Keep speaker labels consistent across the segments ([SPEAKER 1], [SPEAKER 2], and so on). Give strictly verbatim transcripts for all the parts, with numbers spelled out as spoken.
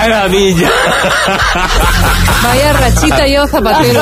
[SPEAKER 1] maravilla!
[SPEAKER 2] Vaya rachita yo, zapatero.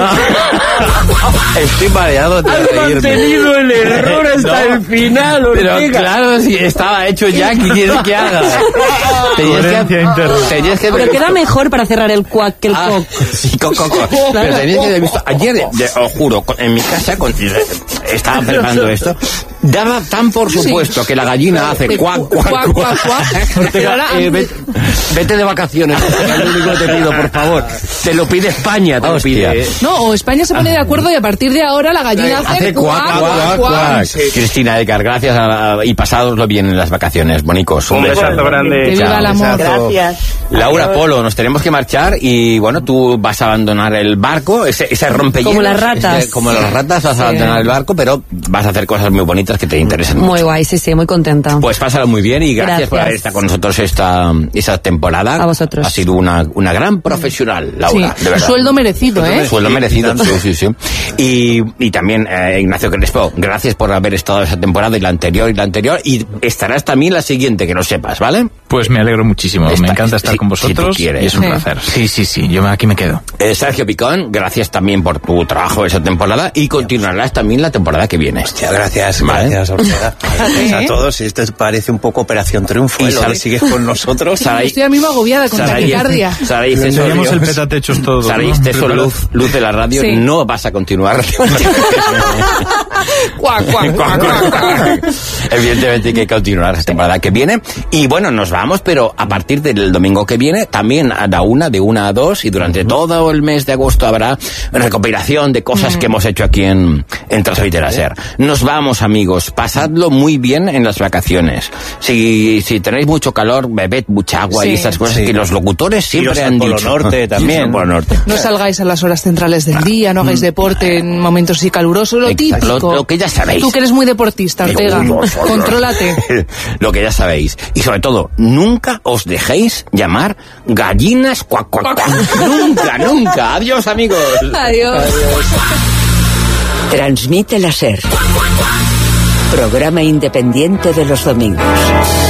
[SPEAKER 1] Estoy mareado de
[SPEAKER 3] Has
[SPEAKER 1] reírme.
[SPEAKER 3] mantenido el error hasta
[SPEAKER 1] No,
[SPEAKER 3] el final,
[SPEAKER 1] pero
[SPEAKER 3] Ortega.
[SPEAKER 1] claro, si estaba hecho ya, ¿qué quieres que haga? Tenías que, tenías que
[SPEAKER 2] Pero queda mejor para cerrar el cuac que el
[SPEAKER 1] Ah,
[SPEAKER 2] coc.
[SPEAKER 1] sí, co, co, co. Pero tenías que haber visto. Ayer, de- os juro, con- en mi casa, con, estaba preparando esto. Daba tan por supuesto que la gallina hace cuac, cuac,
[SPEAKER 2] Cuac,
[SPEAKER 1] cuac.
[SPEAKER 2] cuac, cuac.
[SPEAKER 1] Ortega, eh, vete, vete de vacaciones, Ortega, es lo único que te pido, por favor. Te lo pide España, te lo pide.
[SPEAKER 2] No, o España se pone de acuerdo y a partir de ahora la gallina hace,
[SPEAKER 1] Hace cuac, cuac, cuac. Cristina Edgar, gracias a- y pasadoslo bien en las vacaciones, bonicos.
[SPEAKER 3] Un besazo grande.
[SPEAKER 2] Que viva
[SPEAKER 3] Chao.
[SPEAKER 2] el amor.
[SPEAKER 4] Gracias.
[SPEAKER 1] Laura, Polo, nos tenemos que marchar y bueno, tú vas a abandonar el barco, ese, ese rompehielos.
[SPEAKER 2] Como las ratas.
[SPEAKER 1] ese- como las ratas vas a
[SPEAKER 2] Sí.
[SPEAKER 1] abandonar el barco, pero vas a hacer cosas muy bonitas que te interesan mucho.
[SPEAKER 2] Muy guay, sí, sí, muy contenta.
[SPEAKER 1] Pues pásalo muy bien y gracias,
[SPEAKER 2] Gracias.
[SPEAKER 1] por haber estado con nosotros esta, esta temporada.
[SPEAKER 2] A vosotros.
[SPEAKER 1] Ha sido una, una gran profesional, Laura,
[SPEAKER 2] Sí,
[SPEAKER 1] de verdad.
[SPEAKER 2] sueldo merecido, ¿eh?
[SPEAKER 1] Sueldo merecido, sí, sí, sí. Y, y también, eh, Ignacio Crespo, gracias por haber estado esa temporada y la anterior y la anterior, y estarás también la siguiente, que lo sepas, ¿vale?
[SPEAKER 5] Pues me alegro muchísimo,
[SPEAKER 1] Está-
[SPEAKER 5] me encanta estar
[SPEAKER 1] si-
[SPEAKER 5] con
[SPEAKER 1] si tú
[SPEAKER 5] vosotros
[SPEAKER 1] quieres.
[SPEAKER 5] y es un
[SPEAKER 2] Sí.
[SPEAKER 5] placer. Sí, sí, sí, yo me- aquí me quedo.
[SPEAKER 1] Eh, Sergio Picón, gracias también por tu trabajo esa temporada y continuarás también la temporada que viene.
[SPEAKER 6] Hostia, gracias,
[SPEAKER 1] Vale.
[SPEAKER 6] gracias, Ortega. Gracias a todos. Esto parece un poco Operación Triunfo,
[SPEAKER 1] Y
[SPEAKER 6] ¿eh? Lo
[SPEAKER 1] Sara-
[SPEAKER 6] que sigues con nosotros.
[SPEAKER 1] Saray-
[SPEAKER 2] Estoy a mí agobiada con
[SPEAKER 1] Saray-
[SPEAKER 2] taquicardia.
[SPEAKER 1] Saray Ceso,
[SPEAKER 5] Teníamos el
[SPEAKER 1] Dios.
[SPEAKER 5] petatechos todo.
[SPEAKER 1] Saray
[SPEAKER 5] ¿no?
[SPEAKER 1] Ceso, luz, luz de la radio,
[SPEAKER 2] Sí.
[SPEAKER 1] no vas a continuar.
[SPEAKER 2] Cuac, cuac, cuac, cuac, cuac.
[SPEAKER 1] Evidentemente hay que continuar la temporada que viene. Y bueno, nos vamos, pero a partir del domingo que viene, también a la una, de una a dos, y durante todo el mes de agosto habrá recopilación de cosas que hemos hecho aquí en, en Transfrontera Ser. Nos vamos, amigos. Pasadlo muy bien en las vacaciones. Si, si tenéis mucho calor, bebed mucha agua
[SPEAKER 2] Sí.
[SPEAKER 1] y esas cosas
[SPEAKER 6] Sí.
[SPEAKER 1] que los locutores siempre
[SPEAKER 6] Iros
[SPEAKER 1] han
[SPEAKER 6] al Polo
[SPEAKER 1] dicho.
[SPEAKER 6] Norte también.
[SPEAKER 1] Iros al Polo Norte.
[SPEAKER 2] No salgáis a las horas centrales del día, no hagáis deporte en momentos así calurosos, lo
[SPEAKER 1] Exacto.
[SPEAKER 2] típico.
[SPEAKER 1] Lo- lo que ya sabéis.
[SPEAKER 2] Tú que eres muy deportista, Ortega,
[SPEAKER 1] Uy, vosotros.
[SPEAKER 2] contrólate.
[SPEAKER 1] Lo que ya sabéis. Y sobre todo, nunca os dejéis llamar gallinas cuac, cuac, cuac. Nunca, nunca. Adiós, amigos.
[SPEAKER 2] Adiós.
[SPEAKER 4] Transmite la SER. Programa independiente de los domingos.